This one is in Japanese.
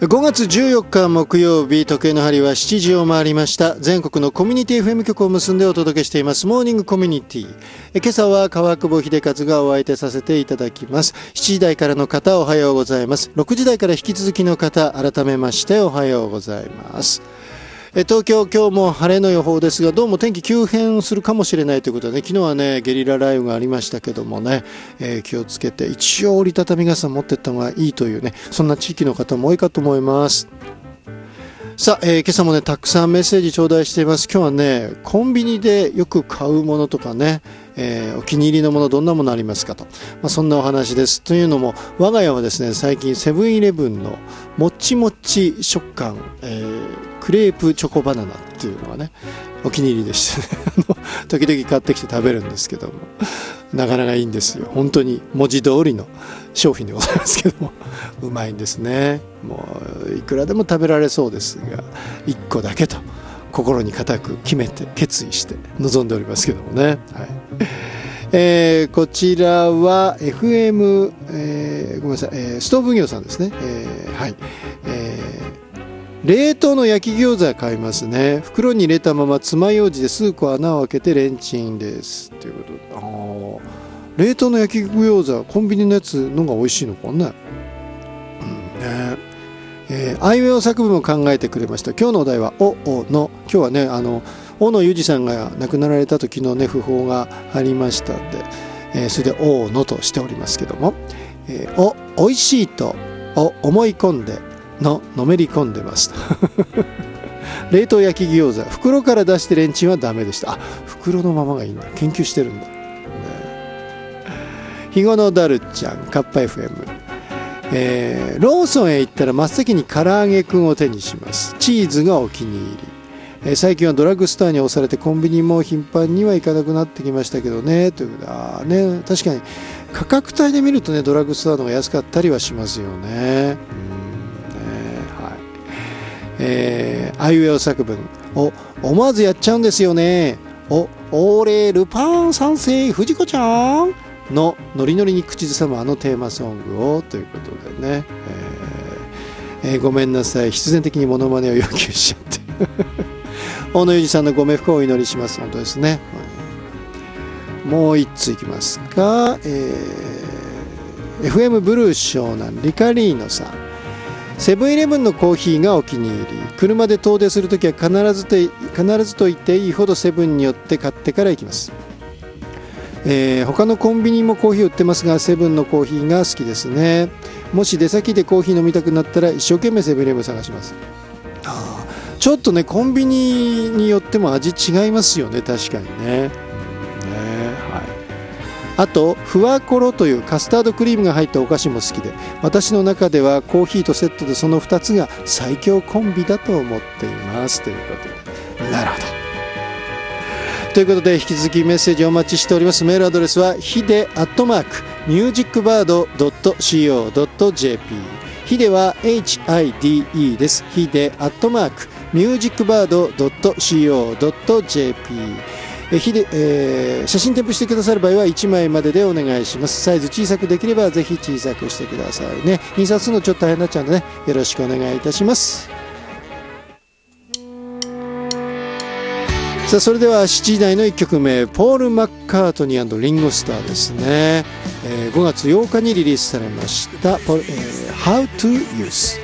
5月14日木曜日、時計の針は7時を回りました。全国のコミュニティ FM 局を結んでお届けしていますモーニングコミュニティ。今朝は川久保秀和がお相手させていただきます。7時台からの方おはようございます。6時台から引き続きの方改めましておはようございます。東京、今日も晴れの予報ですが、どうも天気急変するかもしれないということでね、昨日はねゲリラ雷雨がありましたけどもね、気をつけて一応折りたたみ傘持ってった方がいいというね、そんな地域の方も多いかと思います。さあ、今朝もねたくさんメッセージ頂戴しています。今日はねコンビニでよく買うものとかね、お気に入りのものどんなものありますかと、そんなお話です。というのも我が家はですね、最近セブンイレブンのもちもち食感、クレープチョコバナナっていうのがねお気に入りでしてね時々買ってきて食べるんですけども、なかなかいいんですよ。本当に文字通りの商品でございますけどもうまいんですね。もういくらでも食べられそうですが、1個だけと心に固く決めて決意して臨んでおりますけどもね、はい。こちらは FM、ごめんなさい、ストーブ業さんですね、はい。冷凍の焼き餃子買いますね。袋に入れたまま爪楊枝で数個穴を開けてレンチンですということで、冷凍の焼き餃子コンビニのやつのが美味しいのかね。あいうえお作文を考えてくれました。今日のお題はおの。今日はね大野裕二さんが亡くなられた時のね訃報がありましたんで、それでおのとしておりますけども、おいしいと思い込んでのめり込んでます冷凍焼き餃子袋から出してレンチンはダメでした。袋のままがいいんだ。研究してるんだ、ね、日後のダルちゃんカッパ FM、ローソンへ行ったら真っ先に唐揚げくんを手にします。チーズがお気に入り、最近はドラッグストアに押されてコンビニも頻繁には行かなくなってきましたけどねということで、ね、確かに価格帯で見るとねドラッグストアの方が安かったりはしますよね。あいうえお作文思わずやっちゃうんですよね。俺ルパン三世藤子ちゃんのノリノリに口ずさむあのテーマソングをということでね、ごめんなさい、必然的にモノマネを要求しちゃって大野裕二さんのご冥福をお祈りします。本当ですね。もう一ついきますか。FM ブルー湘南リカリーノさん、セブンイレブンのコーヒーがお気に入り、車で遠出するときは必ずと言っていいほどセブンに寄って買ってから行きます。他のコンビニもコーヒー売ってますがセブンのコーヒーが好きですね。もし出先でコーヒー飲みたくなったら一生懸命セブンイレブン探します。ちょっとねコンビニによっても味違いますよね、確かにね。あとふわコロというカスタードクリームが入ったお菓子も好きで、私の中ではコーヒーとセットでその2つが最強コンビだと思っていますということで、なるほどということで引き続きメッセージお待ちしております。メールアドレスはひで@musicbird.co.jp、 ひでは HIDE です。ひで@musicbird.co.jp、写真添付してくださる場合は1枚まででお願いします。サイズ小さくできればぜひ小さくしてくださいね。印刷するのちょっと大変になっちゃうのでね、よろしくお願いいたします。さあそれでは7時台の1曲目、ポール・マッカートニー&リンゴスターですね。5月8日にリリースされました、How to Use